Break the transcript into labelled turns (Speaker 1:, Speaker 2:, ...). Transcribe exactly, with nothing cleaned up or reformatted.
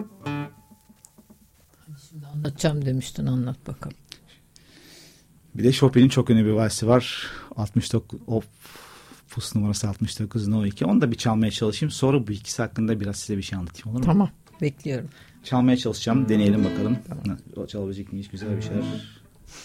Speaker 1: Şimdi anlatacağım demiştin, anlat bakalım.
Speaker 2: Bir de Chopin'in çok önemli bir valsi var. altmış dokuz opus numarası altmış dokuz no iki. Onu da bir çalmaya çalışayım. Sonra bu ikisi hakkında biraz size bir şey anlatayım, olur mu?
Speaker 1: Tamam, bekliyorum.
Speaker 2: Çalmaya çalışacağım. Deneyelim bakalım. Tamam. O çalabilecek miyiz? Güzel bir şeyler.